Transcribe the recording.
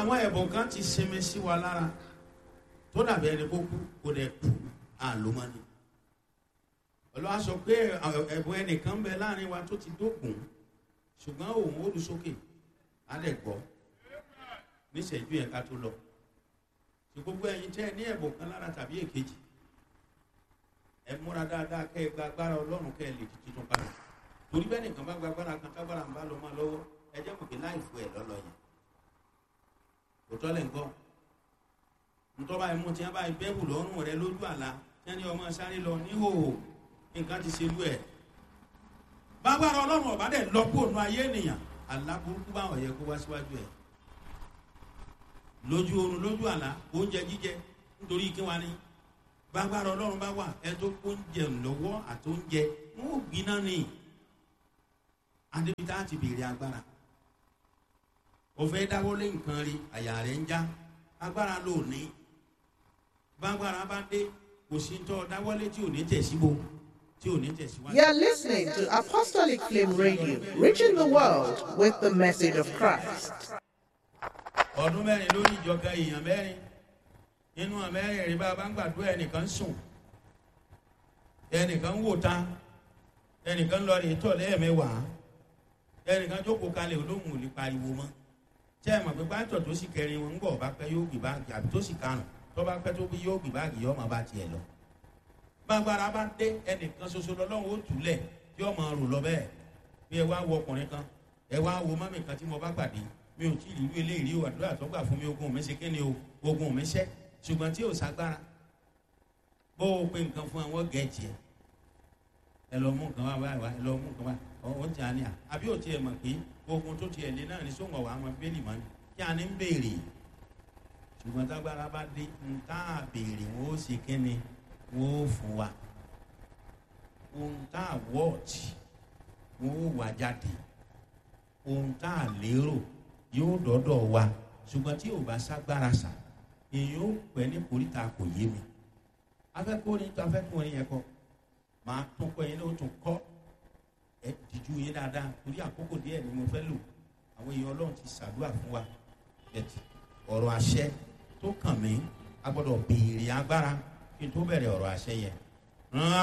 àwọn ẹ̀bùn kan ti sinmi sí wa lára tó dàbí ẹni kó kú kó dẹ̀ kú àlómọ́ni. Olúwa sọ pé ẹ̀bùn ẹnìkan bẹ láàrin wa tó ti dógùn ṣùgbọ́n òun ó lu sókè á dẹ̀ gbọ́ níṣẹ́jú yẹn ká tó lọ. Ṣé gbogbo ẹ̀yin tẹ́ ẹ ní ẹ̀bùn kan lára tàbí èkejì ẹ múra dáadáa kẹ́ ẹ gba agbára Ọlọ́run kẹ́ ẹ lè di titun padà. Torí bẹ́ẹ̀ nìkan bá gba agbára kan tágbára ń bá lọ máa lọ́wọ́ ẹ jẹ́ mọ̀ pé láì fún ẹ lọ́lọ́ yẹn. Òtọ́ lẹ̀ ń gbọ́. Ntọ́ba ẹ̀mú tí wọ́n bá bẹ́ẹ̀bù lọ́rùn rẹ lójú àlá tí wọ́n ní ọmọ sáré lọ níhòòhò nǹkan ti ṣe lú ẹ̀. Bágbára Ọlọ́run ọ̀bá dẹ̀ lọ́pọ̀ ònú ayé ènìyàn àlá burúkú báwọn yẹ kó wá síwájú ẹ̀. Lójú oorun lójú àlá oúnjẹ jíjẹ nítorí kí wá ní. Bágbára Ọlọ́run bá wà ẹ tó oúnjẹ lọ́wọ́ àti oúnjẹ wọn ò gbiná ní. Adébítà ti béèrè agbára. Ó fẹ́ dáwọ́lé nǹkan rí àyà rẹ̀ ń já agbára ló ní. Bágbára bá dé kò sí tó dáwọ́lé tí ò ní tẹ̀síbo tí ò ní tẹ̀síwájú. You are listening to Apostolic Flame Radio, reaching the world with the message of Christ. Ọdún mẹ́rin lórí ìjọba èèyàn mẹ́rin nínú àmẹ́rin rí bá bá ń gbàdúrà ẹnìkan sùn ẹnìkan wò ta ẹnìkan lọ rí tọ̀ lẹ́ẹ̀mẹ́wàá ẹnìkan jókòó kalẹ̀ olóhùn ò lè pariwo mọ́. Ṣé ẹ mọ̀ pé pásítọ̀ tó sì kẹrin wọn ń bọ̀ bá pẹ́ yóò gbé báàgì àbí tó sì karùn tó bá pẹ́ tó bí yóò gbé báàgì yóò máa bá tiẹ̀ lọ. Bágbára bá dé ẹnìkan ṣoṣo lọ́lọ́run ó túlẹ̀ yóò máa rò lọ bẹ́ẹ̀. Bí ẹ wá wo ọkùnrin kan ẹ wá wo mọ́mì kan tí mo bá pàdé mi ò tí ì rí eléyìí rí àdúrà tó gbà fún mi ogun mi ṣe kí ni o ogun mi ṣẹ́ ṣùgbọ́n tí ò ságbára bó o pe nǹkan fún àwọn gẹ̀ẹ́jì ẹ lọ mú nǹkan wá wá ẹ lọ mú nǹkan wá ọ̀hún tí a ní à àbí ò tiẹ̀ mọ̀ pé ogun tó tiẹ̀ lé náà ní sóńgọ̀ wà á mọ bẹ́ẹ̀lì mọ́ ni kí a ní ń béèrè ṣùgbọ́n tágbára bá dé ń tá a béèrè wọ́n ó ṣe kí ni wọ́n ó fún wa ohun tá a wọ́ọ̀tì wọ́n ó wà jáde ohun tá a lérò yóò dọ́dọ̀ wa ṣùgbọ́n tí ò bá ságbára sà èyí ó pẹ́ ní koríta kò yé mi afẹ́kùnrin yẹn kọ́ máa tún kọ́ yẹn ní o tún kọ́ ẹ dìjú yín dáadáa torí àkókò díẹ̀ ni mo fẹ́ lò àwọn èèyàn Ọlọ́run ti ṣàdúrà fún wa ẹ̀tì ọ̀rọ̀ àṣẹ tó kàn mí a gbọ́dọ̀ béèrè agbára kí n tó bẹ̀rẹ̀ ọ̀rọ̀ àṣẹ yẹn